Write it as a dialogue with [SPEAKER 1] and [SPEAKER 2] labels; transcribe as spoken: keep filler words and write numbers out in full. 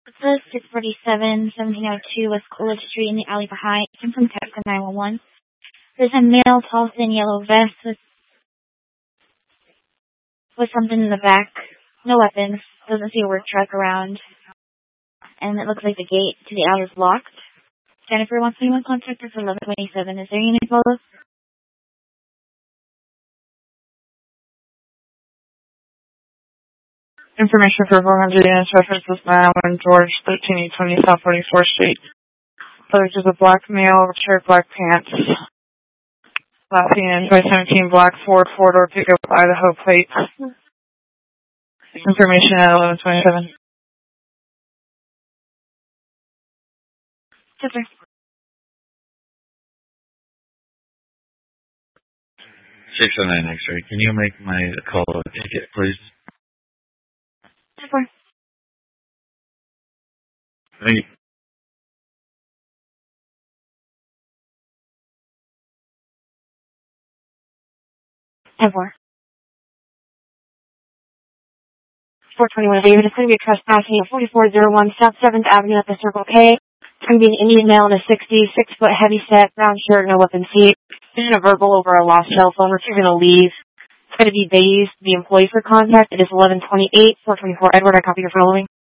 [SPEAKER 1] It says six forty-seven, seventeen oh two West Coolidge Street in the alley behind. I'm from Texas nine one one. There's a male, tall, thin, yellow vest with, with something in the back. No weapons. Doesn't see a work truck around. And it looks like the gate to the alley is locked. Jennifer wants anyone contact her for eleven twenty-seven. Is there any follow?
[SPEAKER 2] Information for four hundred units references nine one George, thirteen eight twenty South forty-fourth Street. Subject is a black male with shirt, black pants. Last seen in twenty seventeen black Ford four-door pickup Idaho plates. Information at eleven twenty-seven.
[SPEAKER 1] Yes, sir.
[SPEAKER 3] six oh nine X-ray. Can you make my call a ticket, please?
[SPEAKER 1] Yes, sir.
[SPEAKER 3] Thank you.
[SPEAKER 1] ten four. four twenty-one David. It's going to be a trespassing at forty-four oh one South seventh Avenue at the Circle K. It's going to be an Indian male in a sixty-six foot heavy set, brown shirt, no weapon seat. There's a verbal over a lost cell phone. We're going to leave. It's going to be based, the employee for contact. It is eleven twenty-eight, four twenty-four Edward. I copy your following.